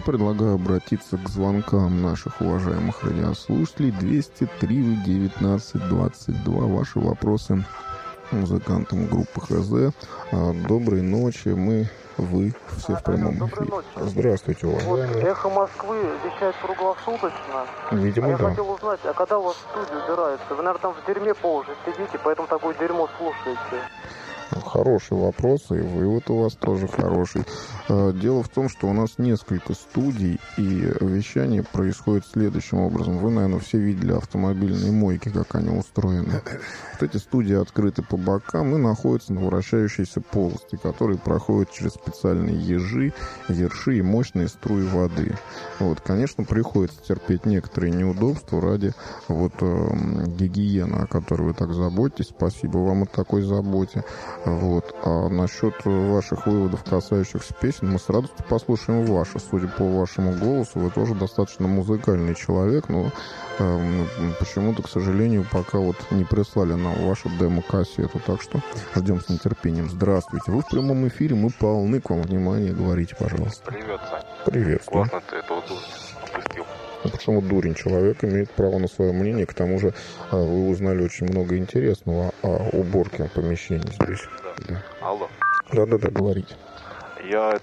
предлагаю обратиться к звонкам наших уважаемых радиослушателей. 203-19-22. Ваши вопросы музыкантам группы ХЗ. Доброй ночи. Вы все в прямом эфире. Здравствуйте, уважаемые. Вот «Эхо Москвы» вещает круглосуточно. Видимо, я да. хотел узнать, а когда у вас в студию убирается? Вы, наверное, там в дерьме по уши сидите, поэтому такое дерьмо слушаете. Хороший вопрос, и вывод у вас тоже хороший. Дело в том, что у нас несколько студий, и вещание происходит следующим образом. Вы, наверное, все видели автомобильные мойки, как они устроены. Вот эти студии открыты по бокам и находятся на вращающейся полости, которые проходят через специальные ежи, ерши и мощные струи воды. Вот, конечно, приходится терпеть некоторые неудобства ради гигиены, о которой вы так заботитесь. Спасибо вам о такой заботе. Вот. А насчет ваших выводов, касающихся песен, мы с радостью послушаем ваши. Судя по вашему голосу, вы тоже достаточно музыкальный человек, но почему-то, к сожалению, пока не прислали нам вашу демо-кассету. Так что ждем с нетерпением. Здравствуйте. Вы в прямом эфире, мы полны к вам внимания. Говорите, пожалуйста. Привет, Сань. Привет. Классно ты этого упустил. Почему дурень? Человек имеет право на свое мнение. К тому же вы узнали очень много интересного о уборке помещений здесь. Да. Алло. Да, говорите. Я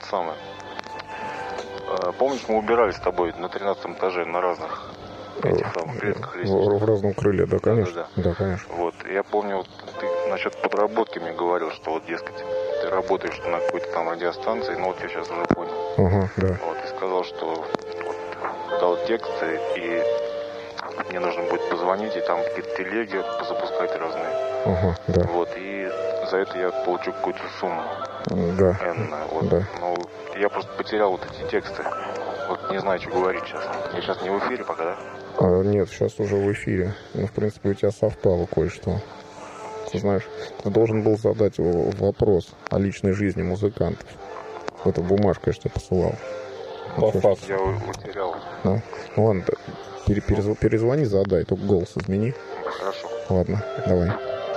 помнишь, мы убирали с тобой на 13 этаже на разных этих самых клетках лестничных? В разном крыле, да, конечно. Да, конечно. Вот, я помню, ты насчет подработки мне говорил, что дескать, ты работаешь на какой-то там радиостанции, я сейчас уже понял. Ага, да. И сказал, что дал тексты, и мне нужно будет позвонить, и там какие-то телеги запускать разные. Ага, да. И за это я получу какую-то сумму. Да. Энную. Да. Я просто потерял эти тексты. Не знаю, что говорить сейчас. Я сейчас не в эфире пока, да? Нет, сейчас уже в эфире. В принципе, у тебя совпало кое-что. Ты знаешь, ты должен был задать вопрос о личной жизни музыкантов. Эту бумажку я тебе посылал. По факту я утерял. Ну ладно, перезвони, задай, только голос измени. Хорошо. Ладно, давай.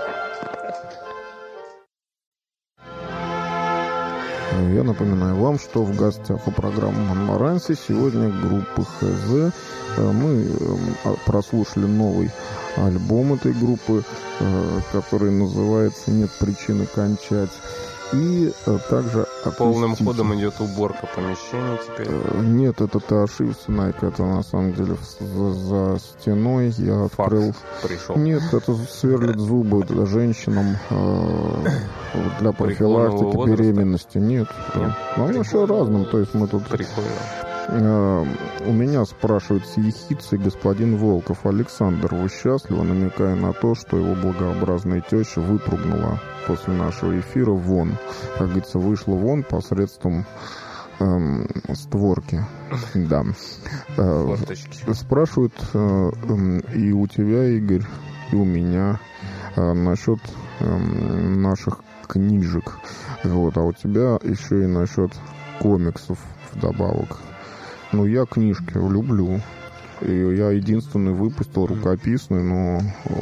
Я напоминаю вам, что в гостях у программы «Монмаранси» сегодня группа ХЗ. Мы прослушали новый альбом этой группы, который называется «Нет причины кончать». И также полным ходом идет уборка помещений теперь. Нет, это ты ошибся, Найк. Это на самом деле за стеной я открыл. Пришел. Нет, это сверлит зубы женщинам для профилактики беременности. Нет. Ну, еще разным. То есть мы тут... Прикольно. У меня спрашивает с ехицей господин Волков: Александр, вы счастливы, намекая на то, что его благообразная теща выпрыгнула после нашего эфира вон. Как говорится, вышла вон посредством створки. Да. Спрашивают и у тебя, Игорь, и у меня насчет наших книжек. А у тебя еще и насчет комиксов вдобавок. Я книжки люблю. И я единственный выпустил рукописную, но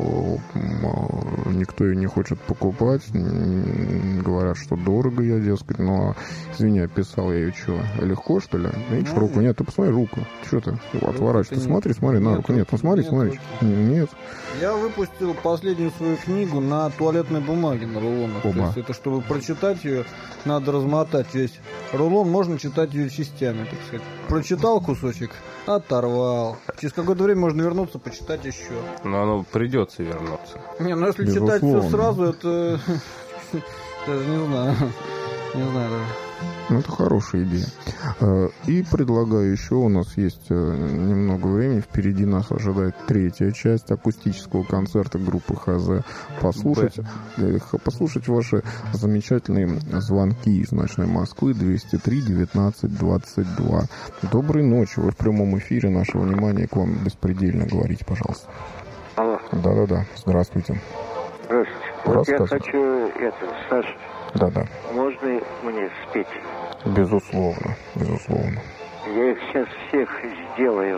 никто ее не хочет покупать. Говорят, что дорого я, дескать. Извини, описал я ее что? Легко, что ли? Видишь, руку? Нет, ты посмотри руку. Что ты отворачиваься? Смотри на руку. Нет, смотри. Нет. Я выпустил последнюю свою книгу на туалетной бумаге на рулонах. То есть это, чтобы прочитать ее, надо размотать весь рулон. Можно читать ее частями, так сказать. Прочитал кусочек, оторвал. Через какое-то время можно вернуться, почитать еще. Но оно придется вернуться. Если читать все сразу, это... Даже не знаю. Не знаю даже. Это хорошая идея. И предлагаю еще, у нас есть немного времени, впереди нас ожидает третья часть акустического концерта группы ХЗ. Послушать ваши замечательные звонки из ночной Москвы 203-19-22. Доброй ночи, вы в прямом эфире, наше внимание к вам беспредельно. Говорите, пожалуйста. Алло. Да. Здравствуйте. Здравствуйте. Я хочу Саша. Да. Можно мне спеть? Безусловно. Я их сейчас всех сделаю.